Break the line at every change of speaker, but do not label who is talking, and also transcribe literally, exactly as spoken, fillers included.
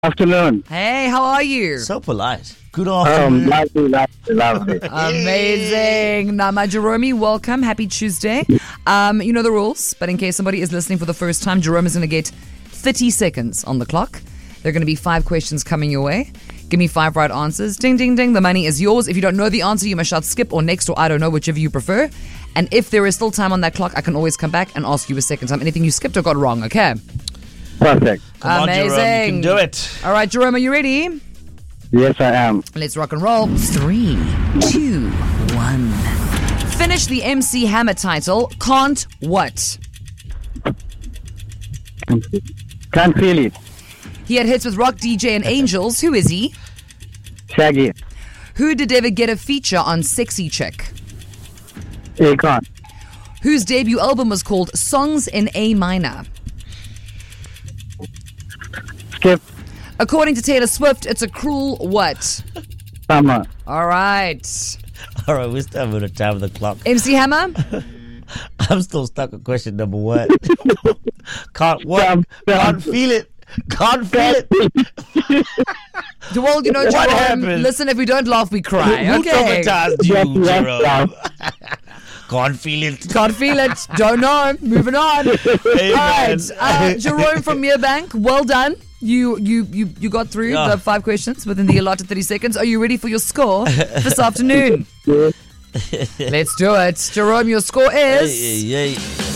Afternoon.
Hey, how are you?
So polite. Good
Um,
afternoon.
lovely, lovely, lovely.
Amazing. Nama Jerome, welcome. Happy Tuesday. Um, you know the rules, but in case somebody is listening for the first time, Jerome is going to get thirty seconds on the clock. There are going to be five questions coming your way. Give me five right answers. Ding, ding, ding. The money is yours. If you don't know the answer, you must shout skip or next or I don't know, whichever you prefer. And if there is still time on that clock, I can always come back and ask you a second time. Anything you skipped or got wrong, okay?
Perfect.
Come
Amazing.
on, Jerome, you can do it.
All right, Jerome, are you ready?
Yes, I am.
Let's rock and roll. Three, two, one. Finish the M C Hammer title. Can't what?
Can't feel it.
He had hits with Rock D J and Angels. Who is he?
Shaggy.
Who did ever get a feature on Sexy Chick?
Akon.
Whose debut album was called Songs in A Minor?
Skip.
According to Taylor Swift, it's a cruel what?
Summer.
All right.
All right, we're still having a time of the clock.
M C Hammer?
I'm still stuck at question number one. Can't what?
Jump, jump.
Can't feel it. Can't feel it.
Well, you know,
What
Jerome,
happened?
listen, if we don't laugh, we cry.
Who
Okay.
traumatized
Yes,
you,
yes,
Jerome? Can't feel it.
Can't feel it. Don't know. Moving on.
Hey,
All
man.
right, uh, Jerome from Merebank, well done. You you you you got through
Yeah.
the five questions within the allotted thirty seconds. Are you ready for your score this afternoon?
Yes.
Let's do it. Jerome, your score is
Hey, hey, hey.